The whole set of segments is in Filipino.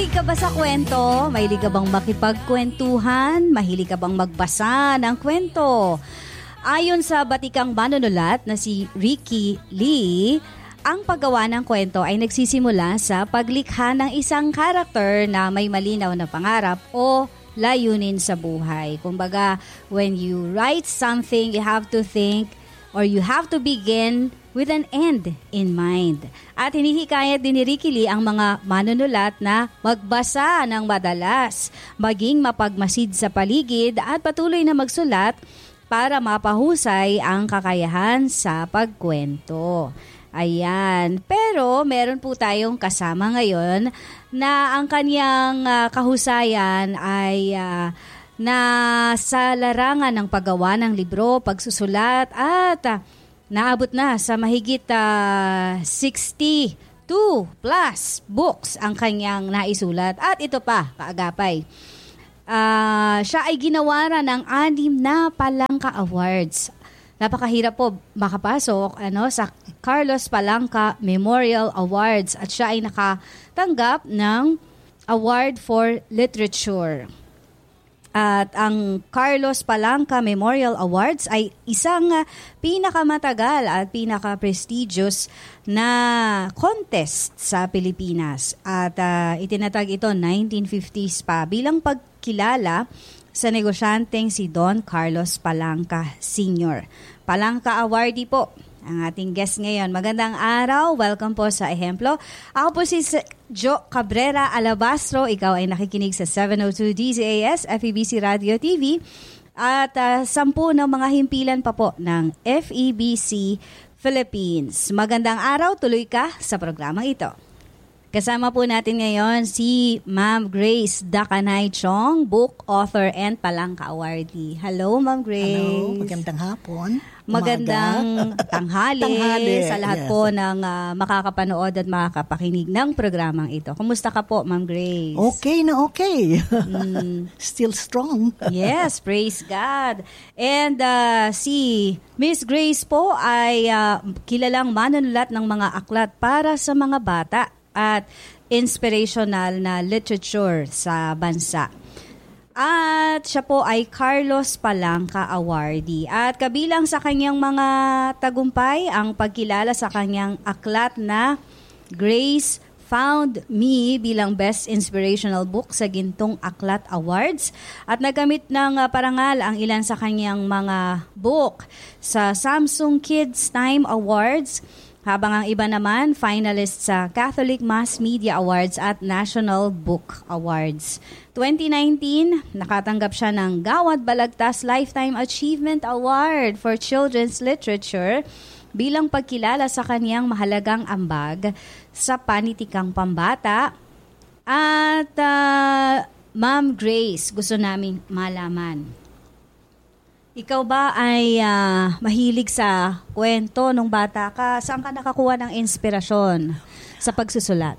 Mahilig ka ba sa kwento? Mahilig ka bang makipagkwentuhan? Mahilig ka bang magbasa ng kwento? Ayon sa batikang manunulat na si Ricky Lee, ang paggawa ng kwento ay nagsisimula sa paglikha ng isang karakter na may malinaw na pangarap o layunin sa buhay. Kumbaga, when you write something, you have to think or you have to begin with an end in mind. At hinihikayat din ni Ricky Lee ang mga manunulat na magbasa ng madalas, maging mapagmasid sa paligid at patuloy na magsulat para mapahusay ang kakayahan sa pagkwento. Ayan. Pero meron po tayong kasama ngayon na ang kanyang kahusayan ay nasa larangan ng paggawa ng libro, pagsusulat at naabot na sa mahigit 62 plus books ang kanyang naisulat. At ito pa, kaagapay. Siya ay ginawaran ng 6 na Palangka Awards. Napakahirap po makapasok sa Carlos Palanca Memorial Awards at siya ay nakatanggap ng Award for Literature. At ang Carlos Palanca Memorial Awards ay isang pinakamatagal at pinaka-prestigious na contest sa Pilipinas. At itinatag ito 1950s pa bilang pagkilala sa negosyanteng si Don Carlos Palanca Sr. Palanca Awardee po ang ating guest ngayon. Magandang araw. Welcome po sa Ehemplo. Ako po si Jo Cabrera Alabastro. Ikaw ay nakikinig sa 702 DZAS, FEBC Radio TV at 10 ng mga himpilan pa po ng FEBC Philippines. Magandang araw. Tuloy ka sa programang ito. Kasama po natin ngayon si Ma'am Grace Dakanay Chong, book author and Palanca Awardee. Hello, Ma'am Grace. Hello, magandang hapon. Magandang tanghali sa lahat po ng makakapanood at makakapakinig ng programang ito. Kumusta ka po, Ma'am Grace? Okay na okay. Still strong. Yes, praise God. And si Miss Grace po ay kilalang manunulat ng mga aklat para sa mga bata at inspirational na literature sa bansa. At siya po ay Carlos Palanca Awardee. At kabilang sa kanyang mga tagumpay, ang pagkilala sa kanyang aklat na Grace Found Me bilang Best Inspirational Book sa Gintong Aklat Awards. At nagamit ng parangal ang ilan sa kanyang mga book sa Samsung Kids Time Awards, habang ang iba naman, finalist sa Catholic Mass Media Awards at National Book Awards. 2019, nakatanggap siya ng Gawad Balagtas Lifetime Achievement Award for Children's Literature bilang pagkilala sa kaniyang mahalagang ambag sa panitikang pambata. At Ma'am Grace, gusto namin malaman, ikaw ba ay mahilig sa kwento nung bata ka? Saan ka nakakuha ng inspirasyon sa pagsusulat?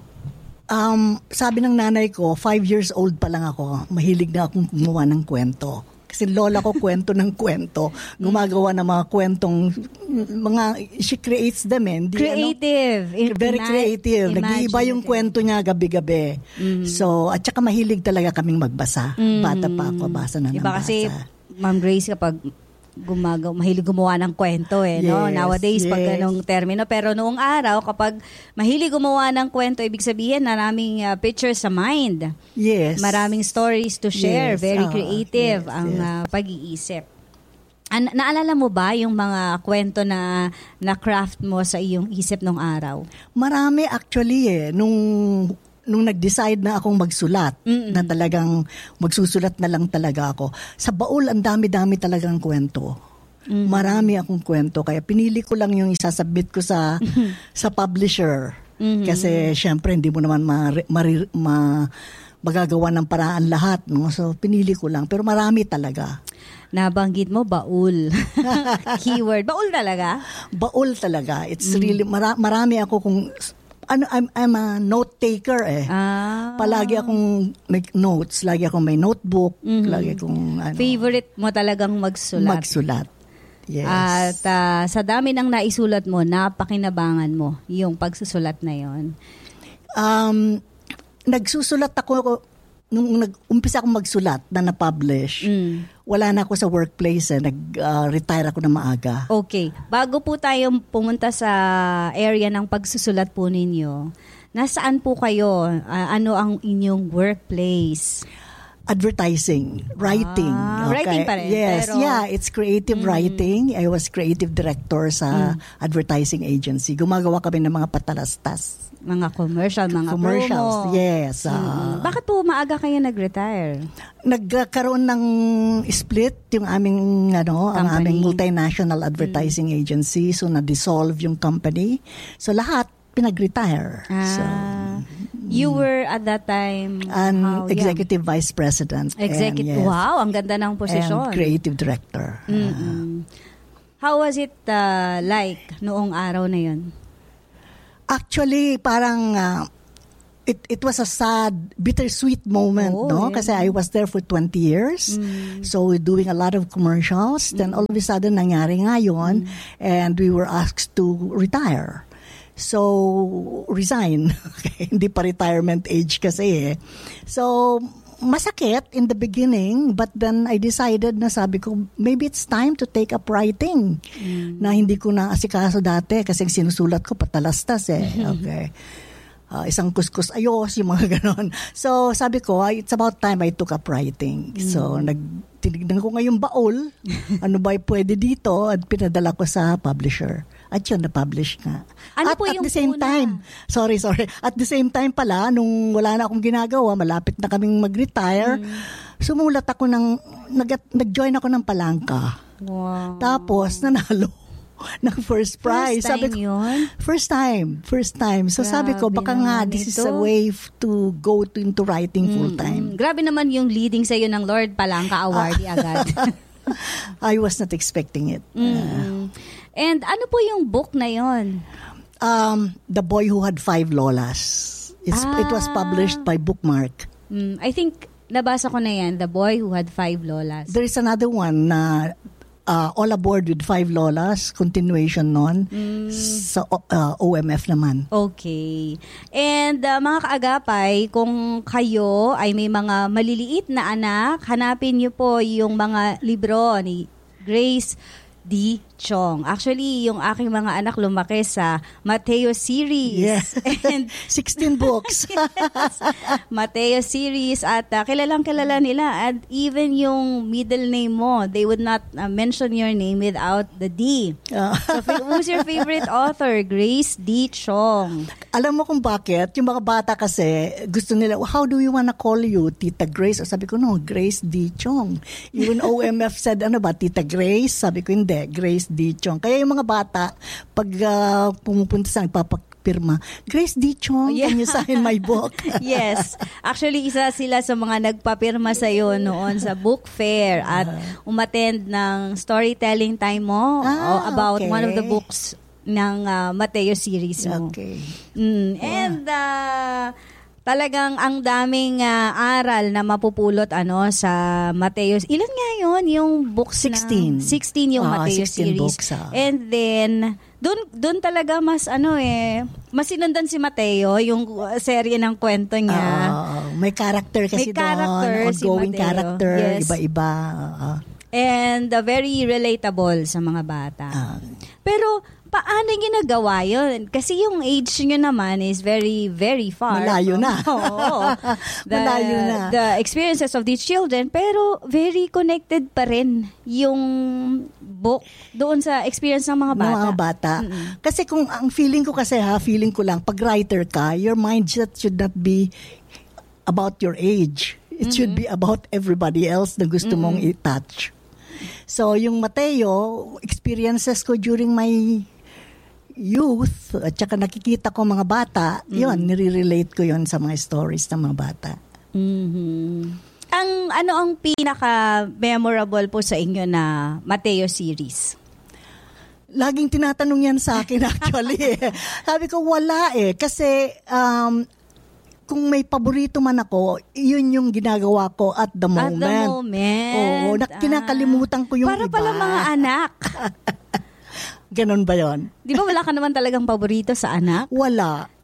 Sabi ng nanay ko, 5 years old pa lang ako, mahilig na akong gumawa ng kwento. Kasi lola ko kwento ng kwento. Gumagawa ng mga kwentong, she creates them. Creative. Very creative. Nag-iiba yung kwento niya gabi-gabi. So, at saka mahilig talaga kaming magbasa. Bata pa ako, basa na ng iba basa. Kasi, Ma'am Grace, kapag mahilig gumawa ng kwento no? Yes, Nowadays, pag ganong termino. Pero noong araw, kapag mahilig gumawa ng kwento, ibig sabihin, maraming pictures sa mind. Yes. Maraming stories to share. Yes. Very creative ang pag-iisip. Naalala mo ba yung mga kwento na craft mo sa iyong isip nung araw? Marami actually nung nag-decide na akong magsulat, na talagang magsusulat na lang talaga ako. Sa baul, ang dami-dami talagang kwento. Marami akong kwento. Kaya pinili ko lang yung isasubmit ko sa publisher. Kasi syempre, hindi mo naman magagawa ng paraan lahat. No? So, pinili ko lang. Pero marami talaga. Nabanggit mo, baul. Keyword. Baul talaga? Baul talaga. It's really, marami ako kung... I'm a note taker Palagi akong make notes, lagi akong may notebook, lagi akong favorite mo talagang magsulat. Yes. At sa dami ng naisulat mo, napakinabangan mo yung pagsusulat na yon. nagsusulat ako, nung nag-umpisa akong magsulat na na-publish, wala na ako sa workplace, nag-retire ako na maaga. Okay. Bago po tayo pumunta sa area ng pagsusulat po ninyo, nasaan po kayo? Ano ang inyong workplace? Advertising, writing. Writing pa rin. Yes, pero, it's creative writing. I was creative director sa advertising agency. Gumagawa kami ng mga patalastas. Mga commercials, promo. Yes. Bakit po maaga kayo nag-retire? Nagkaroon ng split yung aming ang aming multinational advertising agency, so na-dissolve yung company. So lahat pinag-retire. So you were at that time an executive vice president. Executive. Wow, ang ganda ng posisyon. And creative director. How was it like noong araw na yun? Actually, parang it was a sad, bittersweet moment, no? Yeah. Kasi I was there for 20 years. So doing a lot of commercials. Then all of a sudden, nangyari nga yun. And we were asked to retire. So, resign. Okay, hindi pa retirement age kasi eh. So, masakit in the beginning, but then I decided na sabi ko, maybe it's time to take up writing. Na hindi ko na asikaso dati kasi sinusulat ko patalastas eh. Okay. Isang kuskus ayos, yung mga ganon. So, sabi ko, it's about time I took up writing. So, tinignan ko ngayong baul, ano ba pwede dito, at pinadala ko sa publisher. At yun, na-publish nga. Ano at po at yung the same time, sorry. At the same time pala, nung wala na akong ginagawa, malapit na kaming mag-retire, sumulat ako nag-join ako ng palangka. Wow. Tapos, nanalo ng first prize. First time yun? First time. So sabi ko, baka nga, this is a way to go into writing full-time. Grabe naman yung leading sa'yo ng Lord Palangka Awardee agad. I was not expecting it. And ano po yung book na yon? The Boy Who Had Five Lolas. It was published by Bookmark. I think nabasa ko na yan, The Boy Who Had Five Lolas. There is another one na All Aboard with Five Lolas, continuation nun, sa OMF naman. Okay. And mga kaagapay, kung kayo ay may mga maliliit na anak, hanapin niyo po yung mga libro ni Grace D. Chong. Actually, yung aking mga anak lumaki sa Mateo series. Yes. And 16 books. Yes. Mateo series at kilalang-kilala nila. And even yung middle name mo, they would not mention your name without the D. So, who's your favorite author? Grace D. Chong. Alam mo kung bakit? Yung mga bata kasi, gusto nila, how do you wanna call you? Tita Grace? O sabi ko, no, Grace D. Chong. Even OMF said, ano ba, Tita Grace? Sabi ko, hindi, Grace D. Chong. Kaya yung mga bata, pag pumupunta sa nagpapakpirma, Grace D. Chong, can you sign my book? Yes. Actually, isa sila sa mga nagpapirma sa'yo noon sa book fair at umattend ng storytelling time mo about one of the books ng Mateo series mo. Okay. And talagang ang daming aral na mapupulot sa Mateo. Ilan nga yun? Yung books 16. 16 yung Mateo 16 series. Books, And then, doon talaga mas mas sinundan si Mateo, yung serye ng kwento niya. May character kasi doon. Ongoing si character. Yes. Iba-iba. And very relatable sa mga bata. Pero, paano ginagawa yun? Kasi yung age nyo naman is very, very far. Malayo na. Malayo na. The experiences of these children, pero very connected pa rin yung book doon sa experience ng mga bata. Ng mga bata. Kasi kung ang feeling ko lang, pag writer ka, your mindset should not be about your age. It should be about everybody else na gusto mong i-touch. So, yung Mateo, experiences ko during my youth, at saka nakikita ko mga bata, yun, nire-relate ko yun sa mga stories ng mga bata. Ang pinaka-memorable po sa inyo na Mateo series? Laging tinatanong yan sa akin actually. Sabi ko, wala kasi kung may paborito man ako, yun yung ginagawa ko at the moment. At the moment. Oo, kinakalimutan ko yung para iba. Para pala mga anak. Ganon ba yon? Di ba wala ka naman talagang paborito sa anak? Wala.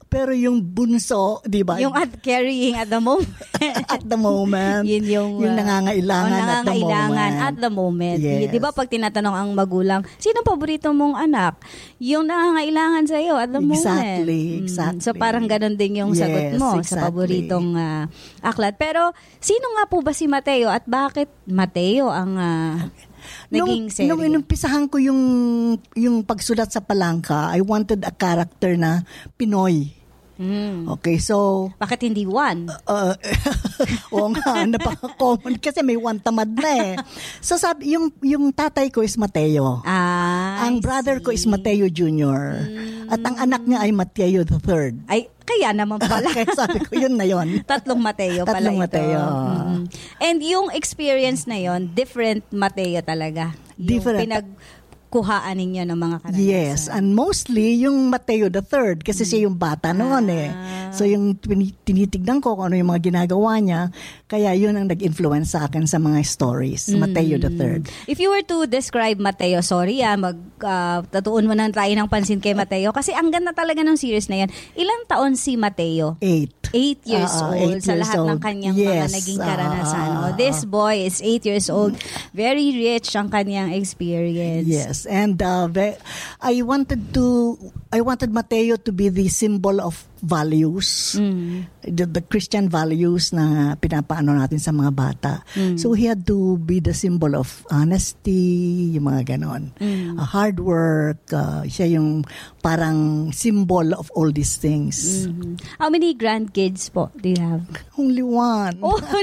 Pero yung bunso, di ba? Yung carrying at the moment. At the moment. yung nangangailangan at the moment. Yes. Di ba pag tinatanong ang magulang, sino paborito mong anak? Yung nangangailangan sa'yo at the moment. Exactly. So parang ganun din yung sagot mo sa paboritong aklat. Pero sino nga po ba si Mateo at bakit Mateo ang naging serye? Nung inumpisahan ko yung pagsulat sa Palangka, I wanted a character na Pinoy. Okay, so... Bakit hindi Juan? Oo nga, napaka-common kasi may Juan tamad na eh. So sabi, yung tatay ko is Mateo. Ang brother ko is Mateo Jr. At ang anak niya ay Mateo III. Ay, kaya naman pala. Kaya sabi ko, yun na yun. Tatlong Mateo pala ito. Mateo. And yung experience na yun, different Mateo talaga. Different. Kuhaan ninyo ng mga karanasan. Yes, and mostly yung Mateo III kasi siya yung bata noon eh. So yung tinitignan ko kung ano yung mga ginagawa niya, kaya yun ang nag-influence sa akin sa mga stories, Mateo III. If you were to describe Mateo, sorry tatuon mo na tayo ng pansin kay Mateo kasi ang ganda talaga ng series na yan. Ilang taon si Mateo? 8 years old sa lahat ng kanyang mga naging karanasan. This boy is 8 years old. Very rich ang kanyang experience. Yes, and I wanted Mateo to be the symbol of values, the Christian values na pinapaano natin sa mga bata. So he had to be the symbol of honesty, yung mga ganon. Hard work, siya yung parang symbol of all these things. How many grandkids po do you have? Only one.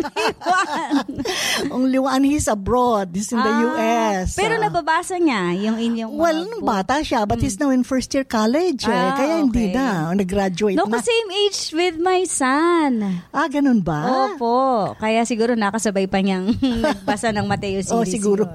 Only one. He's abroad. He's in the US. Pero nababasa niya yung inyong nung bata siya, but he's now in first year college. Kaya hindi na. Nag-graduate na. Same age with my son. Ganun ba? Opo. Kaya siguro nakasabay pa niyang nagbasa ng Mateo series. Siguro.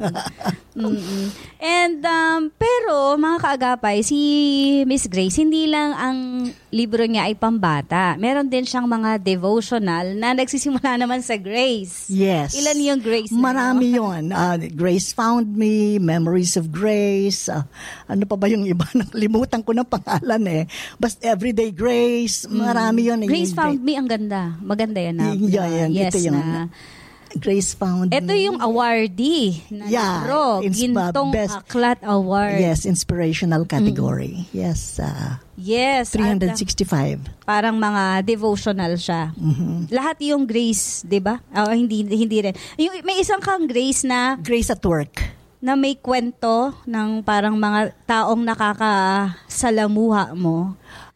And, pero mga kaagapay, si Miss Grace, hindi lang ang libro niya ay pambata. Meron din siyang mga devotional na nagsisimula naman sa Grace. Yes. Ilan yung Grace na Marami yun. Grace Found Me, Memories of Grace. Ano pa ba yung iba? Nakalimutan ko ng pangalan eh. Basta Everyday Grace. Marami yun. Grace Found Me, ang ganda. Maganda yan. Yes, ito yun. Grace Found Me. Ito yung awardee na libro. Gintong Aklat Award. Yes, inspirational category. Yes. Yes. 365. Parang mga devotional siya. Lahat yung Grace, di ba? Hindi rin. May isang kang Grace na... Grace at Work. Na may kwento ng parang mga taong nakakasalamuha mo.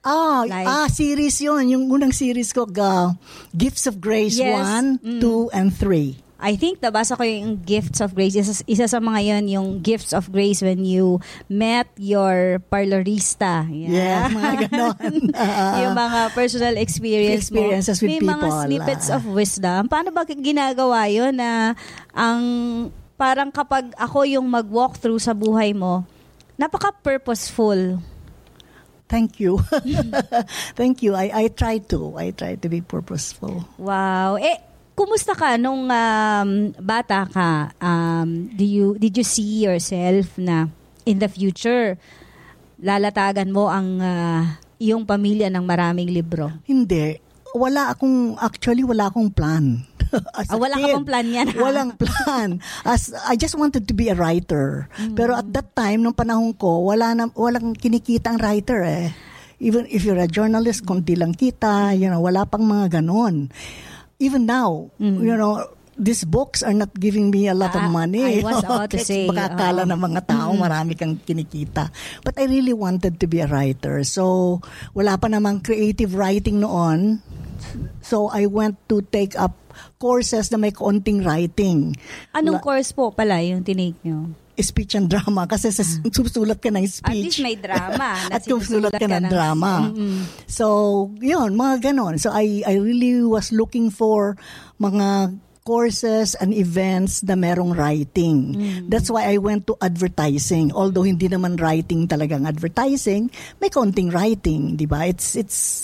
Series yun. Yung unang series ko, Gifts of Grace 1, 2, and 3. I think nabasa ko yung Gifts of Grace. Isa sa mga yun, yung Gifts of Grace when you met your parlorista. Yeah, mga ganon. Yung mga personal experiences with may people. May mga snippets of wisdom. Paano ba ginagawa yun na parang kapag ako yung mag-walk through sa buhay mo, napaka-purposeful. Thank you. Thank you. I try to be purposeful. Wow. Kumusta ka nung bata ka? Did you see yourself na in the future lalatagan mo ang iyong pamilya ng maraming libro? Hindi. Wala akong plan. Wala ka pang plan yan, ha? Walang plan. I just wanted to be a writer. Pero at that time, nung panahon ko, walang kinikita ang writer eh. Even if you're a journalist, konti lang kita, wala pang mga ganon. Even now, these books are not giving me a lot of money. I was about to say. Baka akala ng mga tao, marami kang kinikita. But I really wanted to be a writer. So, wala pa namang creative writing noon. So, I went to take up courses na may konting writing. Anong course po pala yung tinake nyo? Speech and drama. Kasi susulat ka ng speech. At least may drama. At susulat ka ng drama. So, yun, mga ganon. So, I really was looking for mga courses and events na merong writing. That's why I went to advertising. Although hindi naman writing talagang advertising, may konting writing, di ba? It's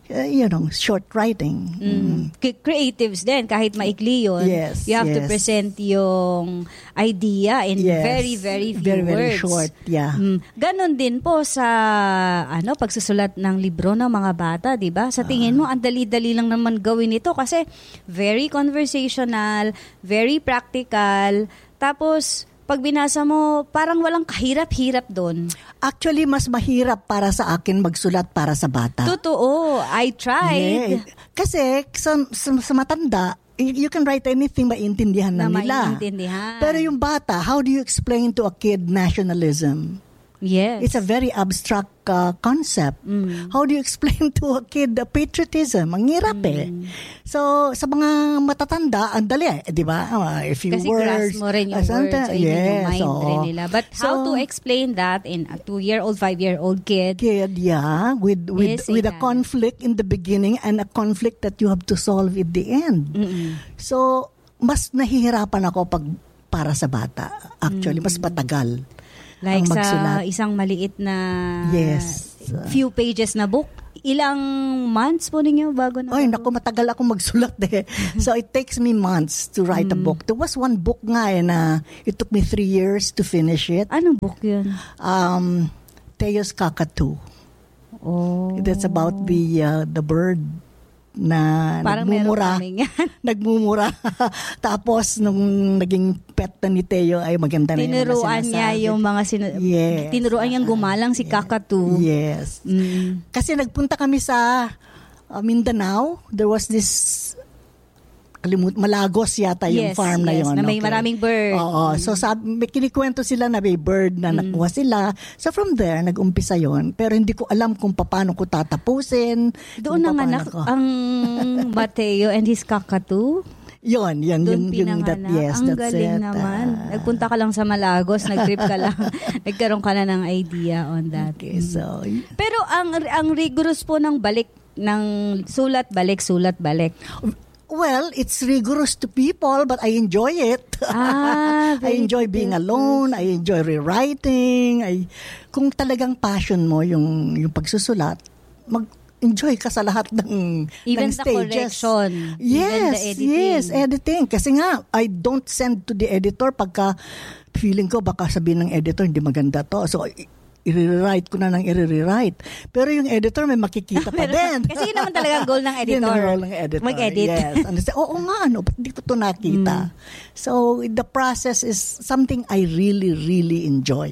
short writing. Creatives din, kahit maikli yun. Yes, you have to yes. present yung idea in Yes. very, very few Very, words. very short, yeah. Ganon din po sa pagsusulat ng libro ng mga bata, di ba? Sa tingin mo, ang dali-dali lang naman gawin ito kasi very conversational, very practical, tapos pag binasa mo, parang walang kahirap-hirap doon. Actually, mas mahirap para sa akin magsulat para sa bata. Totoo. I tried. Yeah. Kasi sa matanda, you can write anything, maintindihan na nila. Maintindihan. Pero yung bata, how do you explain to a kid nationalism? Yes. It's a very abstract concept. How do you explain to a kid patriotism? Ang hirap eh. So, sa mga matatanda, ang dali di ba? A few kasi words. grasp mo rin yung words, so yung mind rin nila. But how to So, explain that in a 2-year-old, 5-year-old kid? yeah, with a conflict in the beginning and a conflict that you have to solve at the end. So, mas nahihirapan ako para sa bata. Actually, mas matagal. Like ang sa magsulat. isang maliit na Yes. few pages na book, ilang months po ninyo bago na? Ay, naku, matagal ako magsulat eh. So, it takes me months to write a book. There was one book nga na it took me 3 years to finish it. Anong book yun? Teo's Kakatu. Oh. That's about the bird na Parang nagmumura. meron kaming yan. Nagmumura. Tapos, nung naging pet na ni Teo, ay maganda na yung mga Tinuruan sinasabi. niya yung mga Yes. tinuruan niyang gumalang si Kakatu. Yes. Kasi nagpunta kami sa Mindanao. There was this Malagos yata yung Yes, farm na yes, yun. na may maraming bird. Oo. So may kinikwento sila na may bird na nakuha sila. So from there, nag-umpisa yon. Pero hindi ko alam kung paano ko tatapusin. Doon nanganak ang Mateo and his Kakatu. Yun, Doon pinanganak. yes, ang that's galing it. naman. Nagpunta ka lang sa Malagos, nag-trip ka lang. Nagkaroon ka na ng idea on that. Okay, so Pero ang rigorous po ng balik, ng sulat, balik. well, it's rigorous to people, but I enjoy it. I enjoy being alone. I enjoy rewriting. Kung talagang passion mo yung pagsusulat, mag-enjoy ka sa lahat ng Even ng the stages. correction. Yes, even the editing. yes, editing. Kasi nga, I don't send to the editor pagka feeling ko baka sabihin ng editor, hindi maganda to. So, i-rewrite ko na ng i-rewrite. Pero yung editor may makikita pa din. Kasi yun naman talaga ang goal ng editor. Yun ang goal ng editor. Mag-edit. Yes. And say, oo nga, ba't hindi ko ito nakita? So, the process is something I really, really enjoy.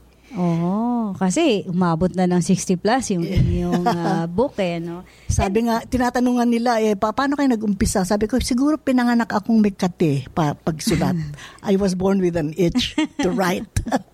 Kasi umabot na ng 60 plus yung book no? Sabi nga, tinatanungan nila, paano kayo nag-umpisa? Sabi ko, siguro pinanganak akong may kate pagsulat. I was born with an itch to write.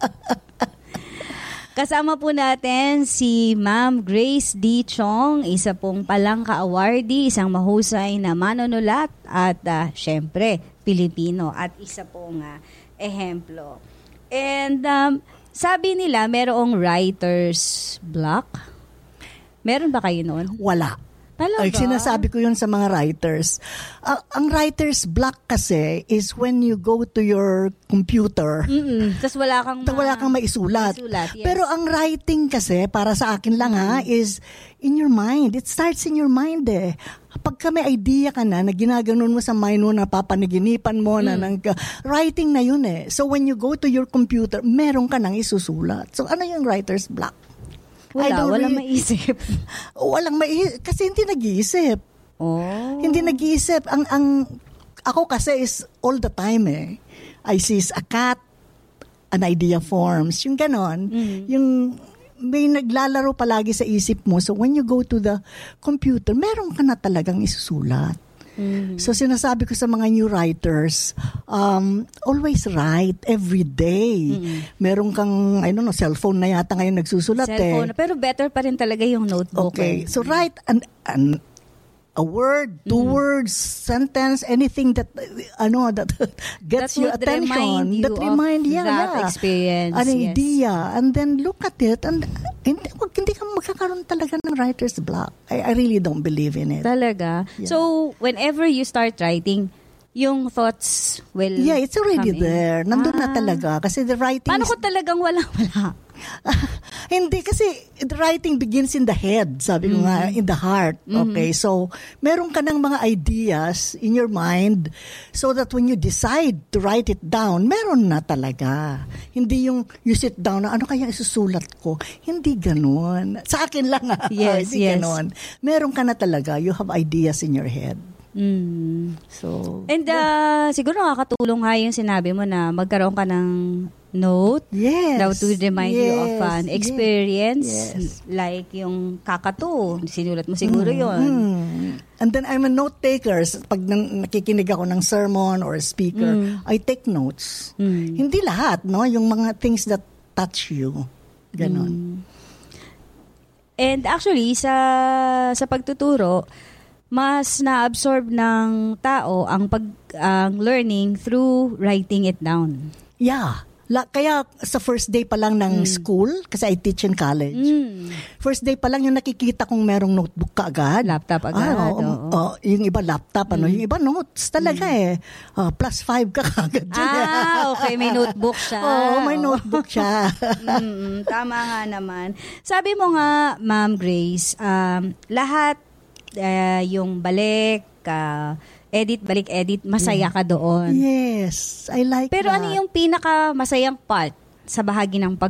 Kasama po natin si Ma'am Grace D. Chong, isa pong Palangka Awardee, isang mahusay na manunulat at syempre Pilipino at isa pong ehemplo. And sabi nila merong writer's block. Meron ba kayo noon? Wala. Talaga? Ay, sinasabi ko yun sa mga writers. Ang writer's block kasi is when you go to your computer. Tapos wala kang maisulat. Yes. Pero ang writing kasi, para sa akin lang is in your mind. It starts in your mind eh. Pagka may idea ka na ginaganon mo sa mind mo, napapanaginipan mo, writing na yun eh. So when you go to your computer, meron ka nang isusulat. So ano yung writer's block? Walang maisip. Walang maisip. Kasi hindi nag-iisip. Hindi nag-iisip. Ako kasi is all the time eh. I see a cat, an idea forms. Yung ganon. Yung may naglalaro palagi sa isip mo. So when you go to the computer, meron ka na talagang isusulat. So sinasabi ko sa mga new writers, always write every day. Meron kang, cellphone na yata ngayon nagsusulat cellphone, pero better pa rin talaga yung notebook. Okay, so write a word, 2 words, sentence, anything that gets your attention, that remind you that experience, an idea, and then look at it, and hindi ka magkakaroon talaga ng writer's block. I really don't believe in it. Talaga? Yeah. So, whenever you start writing, yung thoughts will it's already come there. in. Nandun na talaga. Kasi the writing Paano kung talagang wala? Hindi, kasi writing begins in the head. Sabi ko nga, in the heart. Okay, so meron ka ng mga ideas in your mind so that when you decide to write it down, meron na talaga. Hindi yung you sit down na, ano kaya isusulat ko? Hindi ganun. Sa akin lang Yes, hindi yes. ganun. Meron ka na talaga. You have ideas in your head. So, And siguro nakakatulong nga yung sinabi mo na magkaroon ka ng note yes. daw to remind you of an Yes. experience. Yes. Like yung kakato. Sinulat mo siguro yon. And then I'm a note taker. Pag nakikinig ako ng sermon or speaker, I take notes. Hindi lahat, no? Yung mga things that touch you. Ganon. And actually, sa pagtuturo, mas na-absorb ng tao ang learning through writing it down. Yeah. Kaya sa first day pa lang ng school, kasi I teach in college, first day pa lang yung nakikita kong merong notebook ka agad. Laptop agad. Yung iba laptop, yung iba notes talaga +5 ka agad. Okay. May notebook siya. Oo, may notebook siya. Tama nga naman. Sabi mo nga, Ma'am Grace, lahat yung balik, edit, masaya ka doon. Yes, I like Pero that. ano yung pinaka masayang part sa bahagi ng